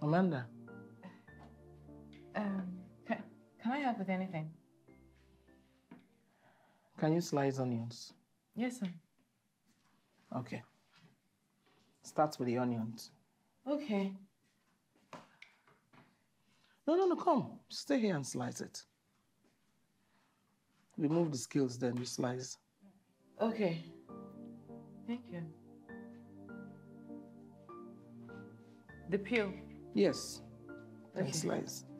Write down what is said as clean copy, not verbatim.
Amanda. Can I help with anything? Can you slice onions? Yes, sir. Okay. Start with the onions. Okay. No, come. Stay here and slice it. Remove the skills, then you slice. Okay. Thank you. The peel? Yes. Okay. And slice.